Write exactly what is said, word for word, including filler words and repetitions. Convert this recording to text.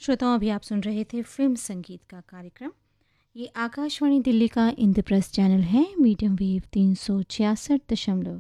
श्रोताओं, अभी आप सुन रहे थे फिल्म संगीत का कार्यक्रम। ये आकाशवाणी दिल्ली का इंद्रप्रस्थ चैनल है, मीडियम वेव तीन सौ छियासठ दशमलव